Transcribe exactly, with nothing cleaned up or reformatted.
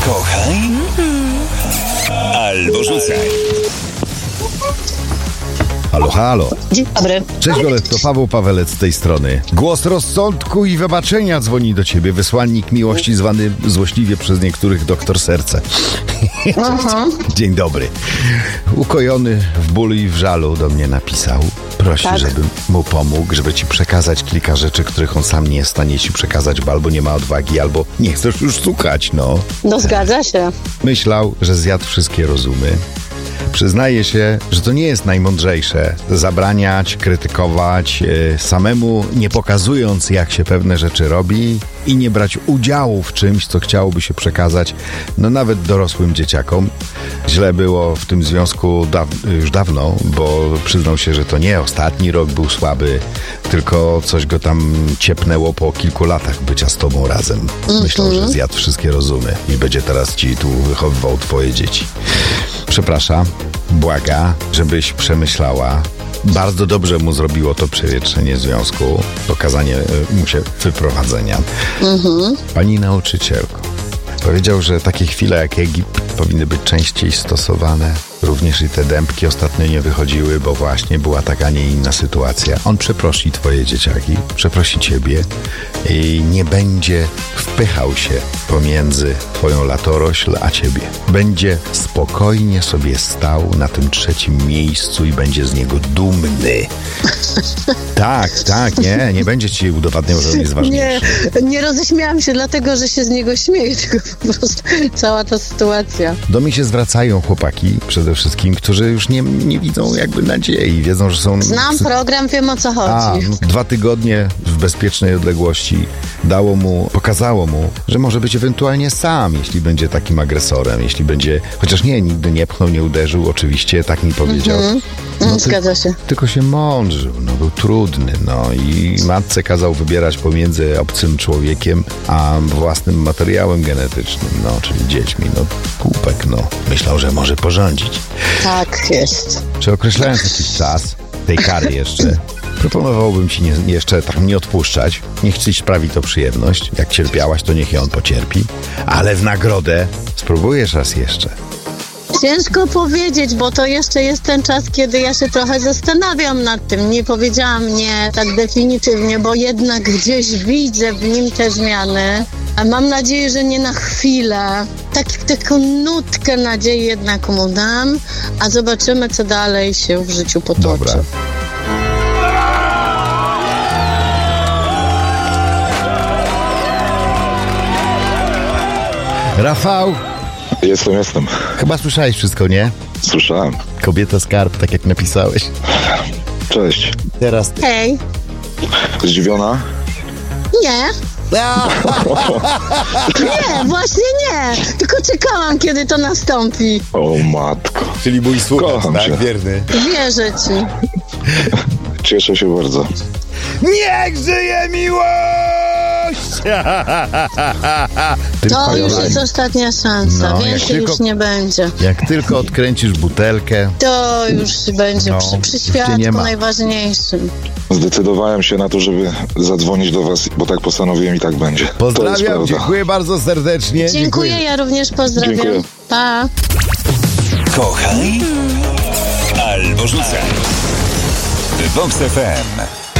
Kochaj albo rzucaj. Halo, halo. Dzień dobry. Cześć Violetto, Paweł Pawelec z tej strony. Głos rozsądku i wybaczenia dzwoni do ciebie. Wysłannik miłości zwany złośliwie przez niektórych doktor serce. Aha. Dzień dobry. Ukojony w bólu i w żalu do mnie napisał. Prosi, Tak. żebym mu pomógł, żeby ci przekazać kilka rzeczy, których on sam nie jest w stanie ci przekazać, bo albo nie ma odwagi, albo nie chcesz już słuchać, no. No zgadza się. Myślał, że zjadł wszystkie rozumy. Przyznaje się, że to nie jest najmądrzejsze zabraniać, krytykować, yy, samemu nie pokazując, jak się pewne rzeczy robi i nie brać udziału w czymś, co chciałoby się przekazać, no nawet dorosłym dzieciakom. Źle było w tym związku da- już dawno, bo przyznał się, że to nie ostatni rok był słaby, tylko coś go tam ciepnęło po kilku latach bycia z tobą razem. Myślał, że zjadł wszystkie rozumy i będzie teraz ci tu wychowywał twoje dzieci. Przepraszam, błaga, żebyś przemyślała. Bardzo dobrze mu zrobiło to przewietrzenie związku, pokazanie mu się wyprowadzenia. Mhm. Pani nauczycielko, powiedział, że takie chwile jak Egipt powinny być częściej stosowane. Również i te dębki ostatnio nie wychodziły, bo właśnie była taka, nie inna sytuacja. On przeprosi twoje dzieciaki, przeprosi ciebie i nie będzie wpychał się pomiędzy twoją latorośl a ciebie. Będzie spokojnie sobie stał na tym trzecim miejscu i będzie z niego dumny. Tak, tak, nie, nie będzie ci udowadniał, że on jest Nie, ważniejszy. nie roześmiałam się dlatego, że się z niego śmieję, tylko po prostu cała ta sytuacja. Do mnie się zwracają chłopaki przede wszystkim, którzy już nie, nie widzą jakby nadziei. Wiedzą, że są... Znam program, wiem o co A, chodzi. no, dwa tygodnie w bezpiecznej odległości dało mu, pokazało mu, że może być ewentualnie sam, jeśli będzie takim agresorem, jeśli będzie, chociaż nie, nigdy nie pchnął, nie uderzył, oczywiście, tak mi powiedział. Mhm. No, ty- Zgadza się. Tylko się mądrzył, no był trudny, no i matce kazał wybierać pomiędzy obcym człowiekiem, a własnym materiałem genetycznym, no, czyli dziećmi, no, głupek, no. Myślał, że może porządzić. Tak jest. Czy określając jakiś czas tej kary jeszcze, proponowałbym ci nie, jeszcze tak nie odpuszczać. Niech ci sprawi to przyjemność. Jak cierpiałaś, to niech i on pocierpi. Ale w nagrodę spróbujesz raz jeszcze. Ciężko powiedzieć, bo to jeszcze jest ten czas, kiedy ja się trochę zastanawiam nad tym. Nie powiedziałam nie tak definitywnie, bo jednak gdzieś widzę w nim te zmiany. A mam nadzieję, że nie na chwilę. Tak, taką nutkę nadziei jednak mu dam, a zobaczymy, co dalej się w życiu potoczy. Dobra. Rafał, Jestem, jestem. chyba słyszałeś wszystko, nie? Słyszałem. Kobieta skarb, tak jak napisałeś. Cześć. Teraz ty. Hej, Zdziwiona? nie. Nie, właśnie nie. Tylko czekałam, kiedy to nastąpi. O matko. Czyli mój słuchacz, Kocham tak? cię. Wierny. Wierzę ci. Cieszę się bardzo. Niech żyje miłość! Tym To już fajowaniem. jest ostatnia szansa. No, jak Więcej tylko- już nie będzie. Jak tylko odkręcisz butelkę, To już będzie No, przy, przy już cię nie świadku ma. najważniejszym. Zdecydowałem się na to, żeby zadzwonić do was, bo tak postanowiłem i tak będzie. To jest pozdrawiam, prawda. dziękuję bardzo serdecznie. Dziękuję, ja również pozdrawiam. Dziękuję. Pa. Kochaj albo rzucaj. W Vox F M.